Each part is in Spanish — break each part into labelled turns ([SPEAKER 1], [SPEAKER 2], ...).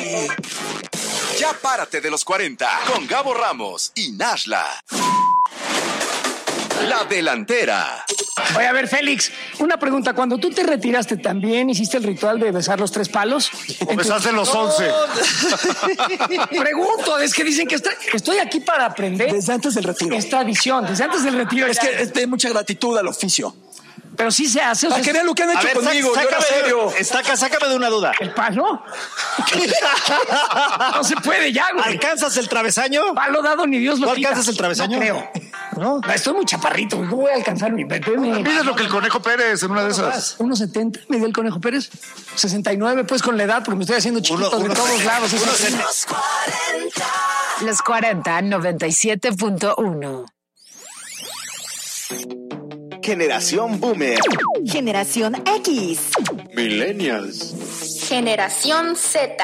[SPEAKER 1] Ya párate de los 40 con Gabo Ramos y Nashla. La delantera.
[SPEAKER 2] Oye, a ver, Félix, una pregunta. Cuando tú te retiraste también, ¿hiciste el ritual de besar los 3 palos?
[SPEAKER 3] O besaste los 11.
[SPEAKER 2] Pregunto, es que dicen que estoy aquí para aprender.
[SPEAKER 4] Desde antes del retiro.
[SPEAKER 2] Es tradición, desde antes del retiro.
[SPEAKER 4] Es que es de mucha gratitud al oficio.
[SPEAKER 2] Pero sí se hace. O sea,
[SPEAKER 4] que vean lo que han hecho conmigo.
[SPEAKER 3] Sácame de una duda.
[SPEAKER 2] ¿El palo? No se puede ya, güey.
[SPEAKER 3] ¿Alcanzas el travesaño?
[SPEAKER 2] Palo dado ni Dios lo
[SPEAKER 3] ¿No
[SPEAKER 2] quita.
[SPEAKER 3] alcanzas el travesaño?
[SPEAKER 2] No creo. No, estoy muy chaparrito, güey. ¿Cómo voy a alcanzar mi bebé?
[SPEAKER 3] Mides lo que el Conejo Pérez en una de esas.
[SPEAKER 2] 1.70 me dio el Conejo Pérez. 69, pues con la edad, porque me estoy haciendo chiquito de todos lados.
[SPEAKER 5] Los 40, 97.1.
[SPEAKER 6] Generación Boomer.
[SPEAKER 7] Generación X.
[SPEAKER 8] Millennials.
[SPEAKER 9] Generación Z.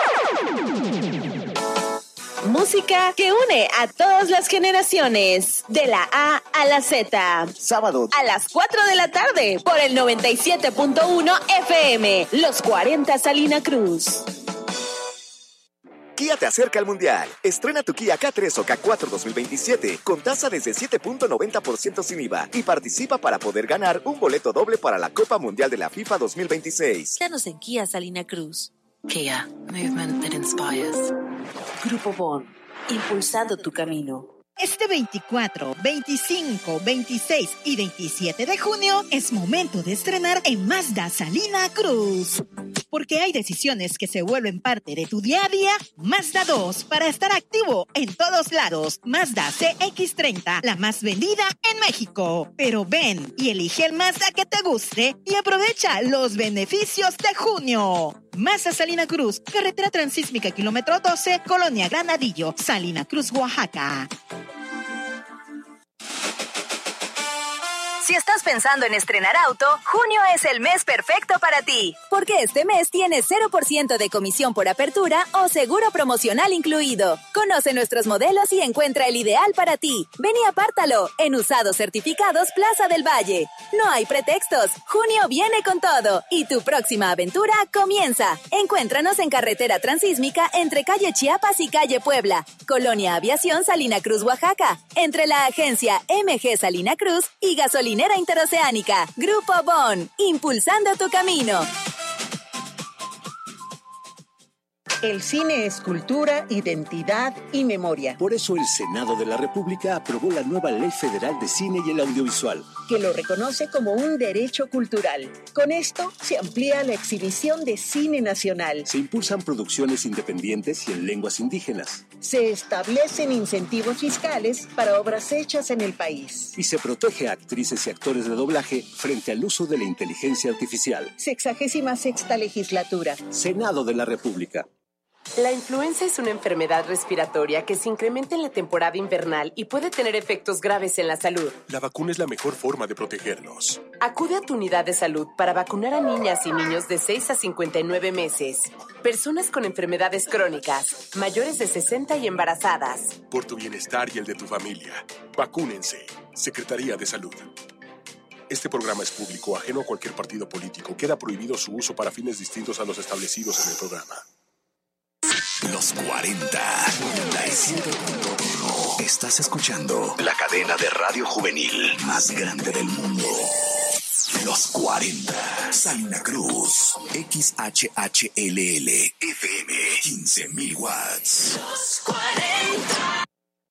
[SPEAKER 7] Música que une a todas las generaciones, de la A a la Z.
[SPEAKER 6] Sábado
[SPEAKER 7] A las 4 de la tarde, por el 97.1 FM. Los 40 Salina Cruz.
[SPEAKER 6] Kia te acerca al Mundial. Estrena tu Kia K3 o K4 2027 con tasa desde 7.90% sin IVA y participa para poder ganar un boleto doble para la Copa Mundial de la FIFA 2026.
[SPEAKER 7] Danos en Kia Salina Cruz.
[SPEAKER 5] Kia, movement that inspires.
[SPEAKER 7] Grupo Bon, impulsando tu camino.
[SPEAKER 10] Este 24, 25, 26 y 27 de junio es momento de estrenar en Mazda Salina Cruz. Porque hay decisiones que se vuelven parte de tu día a día. Mazda 2 para estar activo en todos lados. Mazda CX-30, la más vendida en México. Pero ven y elige el Mazda que te guste y aprovecha los beneficios de junio. Mazda Salina Cruz, carretera transísmica kilómetro 12, Colonia Granadillo, Salina Cruz, Oaxaca.
[SPEAKER 11] Si estás pensando en estrenar auto, junio es el mes perfecto para ti. Porque este mes tienes 0% de comisión por apertura o seguro promocional incluido. Conoce nuestros modelos y encuentra el ideal para ti. Ven y apártalo en Usados Certificados Plaza del Valle. No hay pretextos. Junio viene con todo. Y tu próxima aventura comienza. Encuéntranos en carretera transísmica entre calle Chiapas y calle Puebla. Colonia Aviación Salina Cruz, Oaxaca. Entre la agencia MG Salina Cruz y Gasolinera Interoceánica. Grupo Bon, impulsando tu camino.
[SPEAKER 12] El cine es cultura, identidad y memoria.
[SPEAKER 13] Por eso el Senado de la República aprobó la nueva Ley Federal de Cine y el Audiovisual,
[SPEAKER 12] que lo reconoce como un derecho cultural. Con esto se amplía la exhibición de cine nacional.
[SPEAKER 13] Se impulsan producciones independientes y en lenguas indígenas.
[SPEAKER 12] Se establecen incentivos fiscales para obras hechas en el país.
[SPEAKER 13] Y se protege a actrices y actores de doblaje frente al uso de la inteligencia artificial.
[SPEAKER 12] 66ª legislatura.
[SPEAKER 13] Senado de la República.
[SPEAKER 14] La influenza es una enfermedad respiratoria que se incrementa en la temporada invernal y puede tener efectos graves en la salud.
[SPEAKER 15] La vacuna es la mejor forma de protegernos.
[SPEAKER 14] Acude a tu unidad de salud para vacunar a niñas y niños de 6 a 59 meses, personas con enfermedades crónicas, mayores de 60 y embarazadas.
[SPEAKER 15] Por tu bienestar y el de tu familia, vacúnense. Secretaría de Salud. Este programa es público, ajeno a cualquier partido político. Queda prohibido su uso para fines distintos a los establecidos en el programa.
[SPEAKER 1] Los 40 97.1. Estás escuchando la cadena de radio juvenil más grande del mundo. Los 40. Salina Cruz. XHHLL. FM. 15,000 watts.
[SPEAKER 16] Los 40.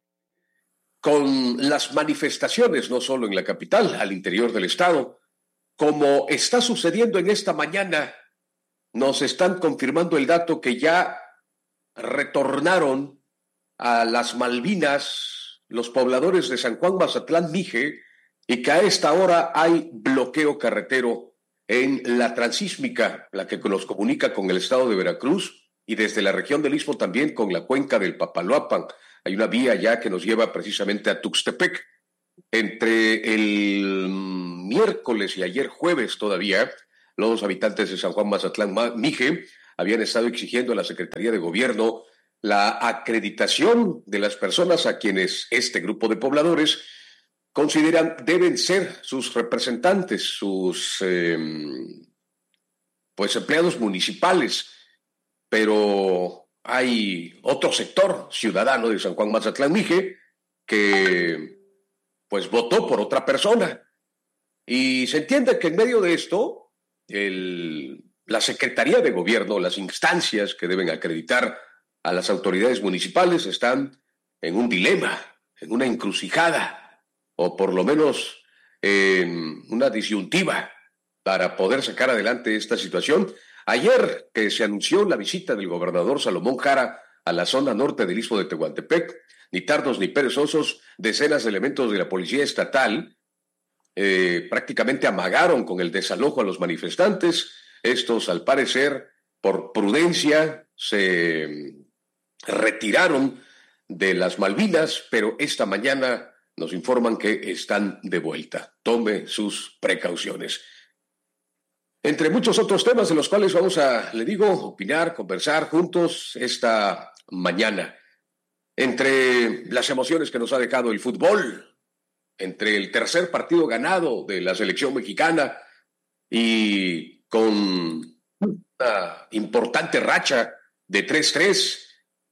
[SPEAKER 16] Con las manifestaciones, no solo en la capital, al interior del estado, como está sucediendo en esta mañana, nos están confirmando el dato que ya retornaron a las Malvinas los pobladores de San Juan Mazatlán Mije y que a esta hora hay bloqueo carretero en la transísmica, la que nos comunica con el estado de Veracruz y desde la región del Istmo también con la cuenca del Papaloapan. Hay una vía ya que nos lleva precisamente a Tuxtepec. Entre el miércoles y ayer jueves todavía, los habitantes de San Juan Mazatlán Mije habían estado exigiendo a la Secretaría de Gobierno la acreditación de las personas a quienes este grupo de pobladores consideran deben ser sus representantes, sus empleados municipales. pero hay otro sector ciudadano de San Juan Mazatlán Mije que pues votó por otra persona. Y se entiende que en medio de esto, la Secretaría de Gobierno, las instancias que deben acreditar a las autoridades municipales están en un dilema, en una encrucijada, o por lo menos en una disyuntiva para poder sacar adelante esta situación. Ayer que se anunció la visita del gobernador Salomón Jara a la zona norte del Istmo de Tehuantepec, ni tardos ni perezosos, decenas de elementos de la policía estatal prácticamente amagaron con el desalojo a los manifestantes. Estos, al parecer, por prudencia, se retiraron de las Malvinas, pero esta mañana nos informan que están de vuelta. Tome sus precauciones. Entre muchos otros temas de los cuales vamos a, le digo, opinar, conversar juntos esta mañana. Entre las emociones que nos ha dejado el fútbol, entre el tercer partido ganado de la selección mexicana y con una importante racha de 3-3,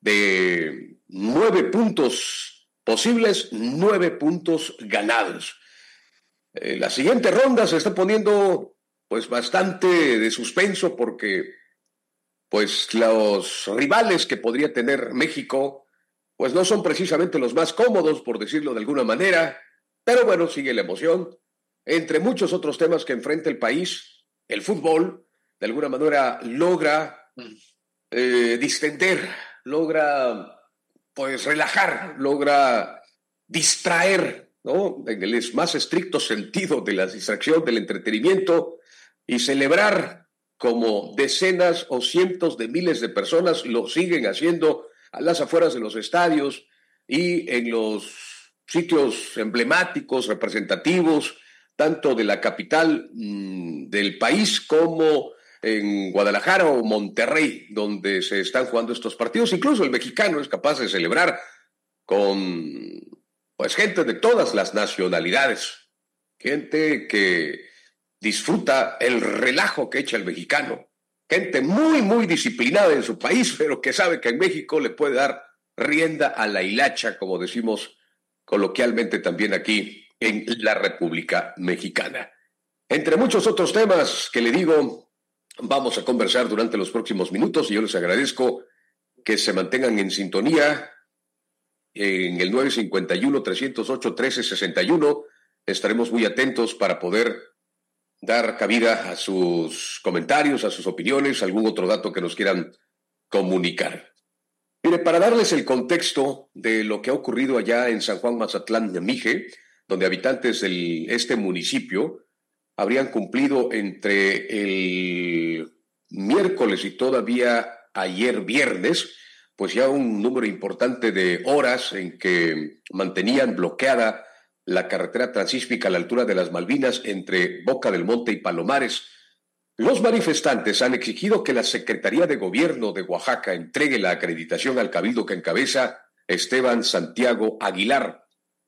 [SPEAKER 16] de 9 puntos posibles, 9 puntos ganados. La siguiente ronda se está poniendo pues bastante de suspenso porque pues los rivales que podría tener México pues no son precisamente los más cómodos, por decirlo de alguna manera, pero bueno, sigue la emoción. Entre muchos otros temas que enfrenta el país, el fútbol de alguna manera logra distender, logra pues relajar, logra distraer, ¿no? En el más estricto sentido de la distracción, del entretenimiento, y celebrar como decenas o cientos de miles de personas lo siguen haciendo a las afueras de los estadios y en los sitios emblemáticos, representativos, tanto de la capital del país como en Guadalajara o Monterrey, donde se están jugando estos partidos. Incluso el mexicano es capaz de celebrar con pues gente de todas las nacionalidades, gente que disfruta el relajo que echa el mexicano, gente muy, muy disciplinada en su país, pero que sabe que en México le puede dar rienda a la hilacha, como decimos coloquialmente también aquí en la República Mexicana. Entre muchos otros temas que le digo, vamos a conversar durante los próximos minutos y yo les agradezco que se mantengan en sintonía en el 951-308-1361. Estaremos muy atentos para poder dar cabida a sus comentarios, a sus opiniones, algún otro dato que nos quieran comunicar. Mire, para darles el contexto de lo que ha ocurrido allá en San Juan Mazatlán Mije, donde habitantes de este municipio habrían cumplido entre el miércoles y todavía ayer viernes, pues ya un número importante de horas en que mantenían bloqueada la carretera transísmica a la altura de las Malvinas entre Boca del Monte y Palomares. Los manifestantes han exigido que la Secretaría de Gobierno de Oaxaca entregue la acreditación al cabildo que encabeza Esteban Santiago Aguilar.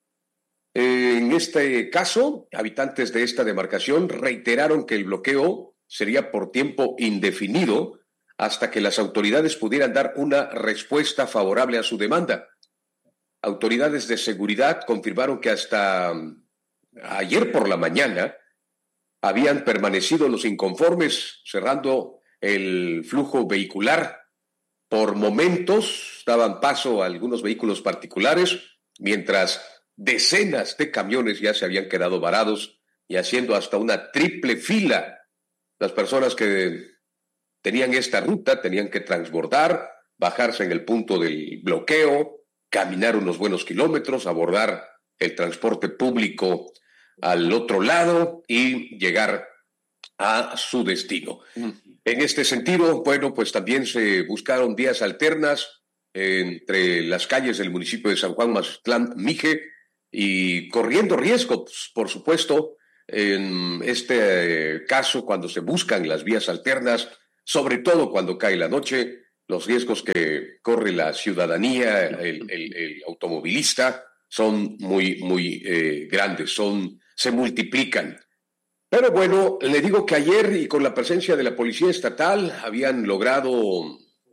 [SPEAKER 16] En este caso, habitantes de esta demarcación reiteraron que el bloqueo sería por tiempo indefinido hasta que las autoridades pudieran dar una respuesta favorable a su demanda. Autoridades de seguridad confirmaron que hasta ayer por la mañana habían permanecido los inconformes, cerrando el flujo vehicular. Por momentos daban paso a algunos vehículos particulares, mientras decenas de camiones ya se habían quedado varados y haciendo hasta una triple fila. Las personas que tenían esta ruta tenían que transbordar, bajarse en el punto del bloqueo, caminar unos buenos kilómetros, abordar el transporte público al otro lado y llegar a su destino. En este sentido, bueno, pues también se buscaron vías alternas entre las calles del municipio de San Juan Mazatlán Mije y corriendo riesgos, por supuesto, en este caso, cuando se buscan las vías alternas, sobre todo cuando cae la noche, los riesgos que corre la ciudadanía, el automovilista, son muy, muy grandes, se multiplican. Pero bueno, le digo que ayer y con la presencia de la Policía Estatal habían logrado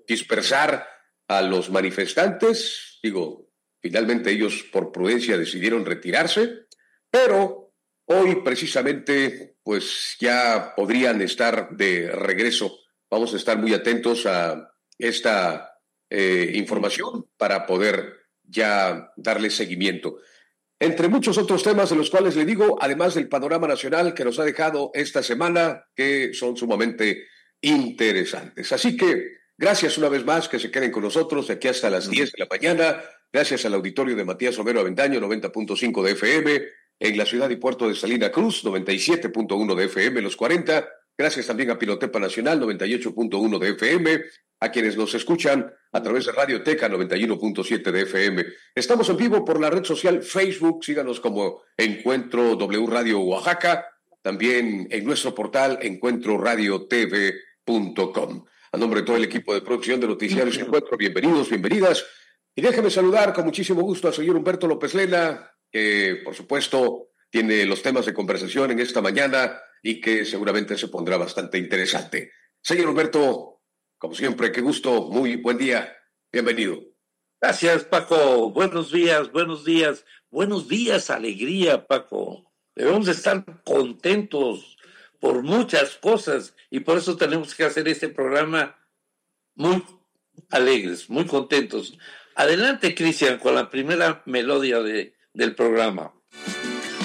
[SPEAKER 16] dispersar a los manifestantes. Digo, finalmente ellos por prudencia decidieron retirarse, pero hoy precisamente pues ya podrían estar de regreso. Vamos a estar muy atentos a esta información para poder ya darle seguimiento. Entre muchos otros temas de los cuales le digo, además del panorama nacional que nos ha dejado esta semana, que son sumamente interesantes. Así que gracias una vez más, que se queden con nosotros de aquí hasta las 10 de la mañana. Gracias al auditorio de Matías Romero Avendaño, 90.5 de FM, en la ciudad y puerto de Salina Cruz, 97.1 de FM, los 40. Gracias también a Pilotepa Nacional, 98.1 de FM, a quienes nos escuchan a través de Radio Teca, 91.7 de FM. Estamos en vivo por la red social Facebook, síganos como Encuentro W Radio Oaxaca, también en nuestro portal encuentroradiotv.com. A nombre de todo el equipo de producción de Noticiarios Encuentro, bienvenidos, bienvenidas. Y déjeme saludar con muchísimo gusto al señor Humberto López Lena, que por supuesto tiene los temas de conversación en esta mañana y que seguramente se pondrá bastante interesante. Señor Humberto, como siempre, qué gusto, muy buen día, bienvenido.
[SPEAKER 17] Gracias, Paco, buenos días, alegría, Paco. Debemos estar contentos por muchas cosas y por eso tenemos que hacer este programa muy alegres, muy contentos. Adelante, Cristian, con la primera melodía del programa.